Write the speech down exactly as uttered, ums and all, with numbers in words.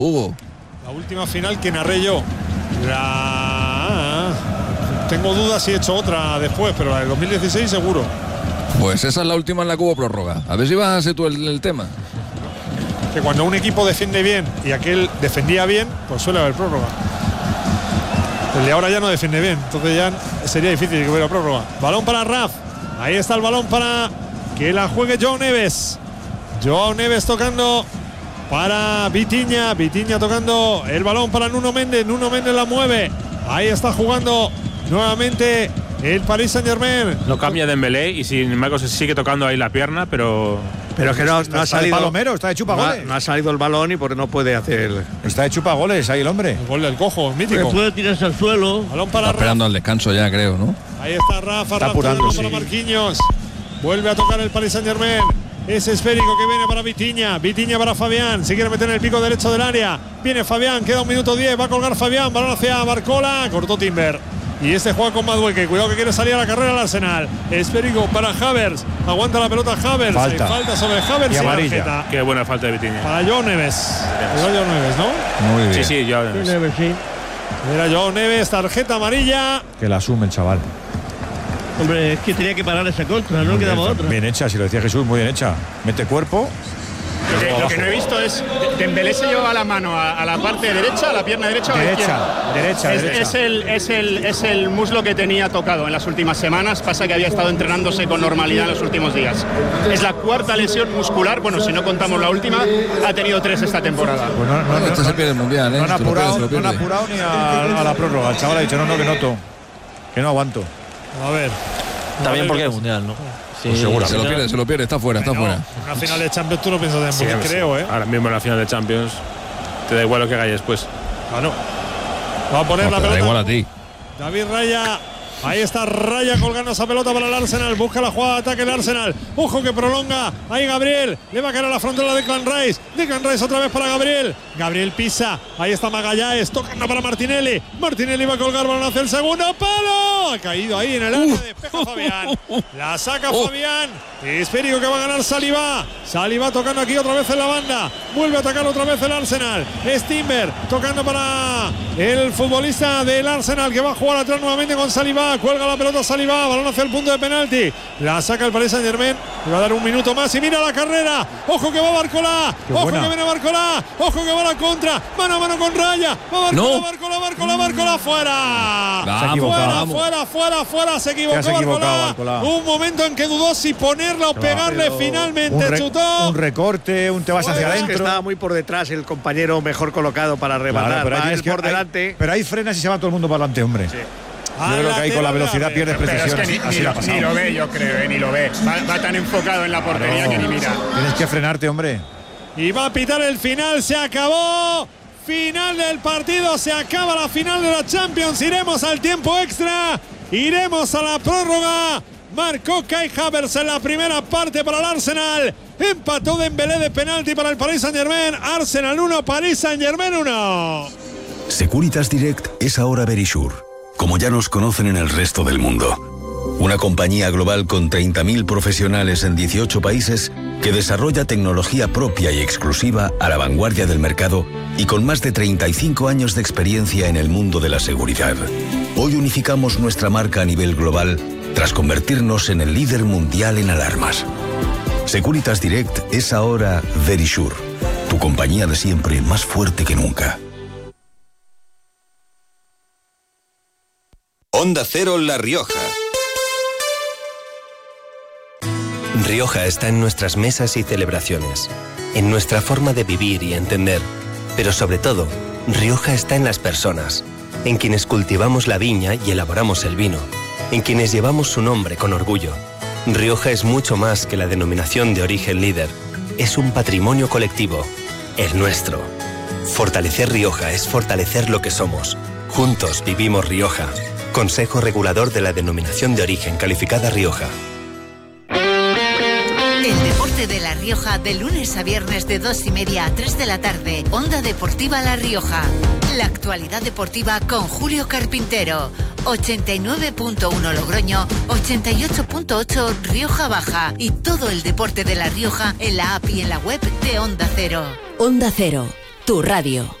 Hugo. La última final que narré yo. La... Tengo dudas si he hecho otra después, pero la del dos mil dieciséis seguro. Pues esa es la última en la que hubo prórroga. A ver si vas a hacer tú el, el tema. Que cuando un equipo defiende bien y aquel defendía bien, pues suele haber prórroga. El de ahora ya no defiende bien, entonces ya sería difícil que hubiera prórroga. Balón para Raf. Ahí está el balón para que la juegue Joao Neves. Joao Neves tocando para Vitinha. Vitinha tocando el balón para Nuno Méndez. Nuno Méndez la mueve. Ahí está jugando nuevamente el Paris Saint-Germain. No cambia Dembélé y sin embargo se sigue tocando ahí la pierna, pero... Pero que no, no ha salido. Palomero, está de chupa no, goles. No ha salido el balón y por no puede hacer. Está de chupa goles ahí el hombre. El gol del cojo, mítico. Pero puede tirarse al suelo. Balón para Está esperando al descanso ya, creo, ¿no? Ahí está Rafa. Está Rafa apurando, para sí. Marquinhos. Vuelve a tocar el Paris Saint-Germain. Es esférico que viene para Vitinha. Vitinha para Fabián. Se quiere meter en el pico derecho del área. Viene Fabián. Queda un minuto diez. Va a colgar Fabián. Balón hacia Barcola. Cortó Timber. Y este juega con Madueque. Cuidado que quiere salir a la carrera al Arsenal. Esférico para Havertz. Aguanta la pelota Havertz. Falta. Falta sobre Havertz. Y y amarilla. tarjeta. Qué buena falta de Vitinha. Para Joao Neves. Era Joao Neves, ¿no? Muy bien. Sí, sí, yo. Sí, Neves, sí. Era Joao Neves. Tarjeta amarilla. Que la asume el chaval. Hombre, es que tenía que parar esa contra, no quedaba otra. Bien hecha, si lo decía Jesús, muy bien hecha. Mete cuerpo. Lo que, lo que no he visto es Dembélé se lleva la mano a, a la parte derecha, a la pierna derecha o a la Derecha, izquierda. derecha, es, derecha. Es el, es, el, es el muslo que tenía tocado en las últimas semanas. Pasa que había estado entrenándose con normalidad en los últimos días. Es la cuarta lesión muscular. Bueno, si no contamos la última, ha tenido tres esta temporada. Pues no, no, Bueno, no, este no, se pierde el mundial, ¿eh? no han Se lo pierde, apurado, se lo no han pierde. apurado ni a, a la prórroga. El chaval ha dicho, no, no, que noto. Que no aguanto. A ver. También porque es mundial, ¿no? Sí, Pues seguro. Se lo pierde, se lo pierde. Está fuera, está fuera. Una final de Champions tú no piensas en Sí, mundial, creo, ¿eh? Ahora mismo en la final de Champions te da igual lo que hagáis después. Claro. Va a poner No, la te da pelota. igual a ti. David Raya. Ahí está Raya colgando esa pelota para el Arsenal. Busca la jugada de ataque el Arsenal. Ojo que prolonga. Ahí Gabriel. Le va a caer a la frontera de Declan Rice. Declan Rice otra vez para Gabriel. Gabriel pisa. Ahí está Magallanes. Tocando para Martinelli. Martinelli va a colgar balón hacia el segundo palo. Ha caído ahí en el área. Despeja Fabián. La saca Fabián. Esférico que va a ganar Saliba. Saliba tocando aquí otra vez en la banda. Vuelve a atacar otra vez el Arsenal. Es Timber tocando para el futbolista del Arsenal que va a jugar atrás nuevamente con Saliba. Cuelga la pelota Saliba. Balón hacia el punto de penalti. La saca el Paris Saint-Germain. Le va a dar un minuto más. Y mira la carrera. Ojo que va Barcola. Qué Ojo buena. que viene Barcola. Ojo que va la contra. Mano a mano con Raya. Va Barcola, No. Barcola, Barcola, Barcola. Fuera. Se ha equivocado, Fuera, vamos. fuera, fuera, fuera. Se equivocó, Te has equivocado, Barcola. Barcola. Un momento en que dudó si ponerla o pegarle. pero Finalmente Un, re- chutó. un recorte, un te vas hacia Fuera. Es que adentro. estaba muy por detrás el compañero mejor colocado para rematar. Claro, pero ahí Va tienes él que- por ahí- delante. pero ahí frenas y se va todo el mundo para adelante, hombre. A Yo creo la que ahí con la tela velocidad grave. pierdes Pero es precisión. que ni, Así ni le ha lo, pasado. ni lo ve, yo creo, eh, ni lo ve. Va, va tan enfocado en la portería Claro. que ni mira. Tienes que frenarte, hombre. Y va a pitar el final. Se acabó. Final del partido. Se acaba la final de la Champions. Iremos al tiempo extra. Iremos a la prórroga. Marcó Kai Havertz en la primera parte para el Arsenal. Empató Dembélé de penalti para el Paris Saint-Germain. Arsenal uno, Paris Saint-Germain uno. Securitas Direct es ahora Verisure, como ya nos conocen en el resto del mundo. Una compañía global con treinta mil profesionales en dieciocho países que desarrolla tecnología propia y exclusiva a la vanguardia del mercado y con más de treinta y cinco años de experiencia en el mundo de la seguridad. Hoy unificamos nuestra marca a nivel global tras convertirnos en el líder mundial en alarmas. Securitas Direct es ahora Verisure, tu compañía de siempre más fuerte que nunca. Onda Cero La Rioja. Rioja está en nuestras mesas y celebraciones, en nuestra forma de vivir y entender, pero sobre todo, Rioja está en las personas, en quienes cultivamos la viña y elaboramos el vino, en quienes llevamos su nombre con orgullo. Rioja es mucho más que la denominación de origen líder, es un patrimonio colectivo, el nuestro. Fortalecer Rioja es fortalecer lo que somos. Juntos vivimos Rioja. Consejo Regulador de la Denominación de Origen Calificada Rioja. El deporte de La Rioja de lunes a viernes de dos y media a tres de la tarde. Onda Deportiva La Rioja. La actualidad deportiva con Julio Carpintero. ochenta y nueve punto uno Logroño, ochenta y ocho punto ocho Rioja Baja. Y todo el deporte de La Rioja en la app y en la web de Onda Cero. Onda Cero, tu radio.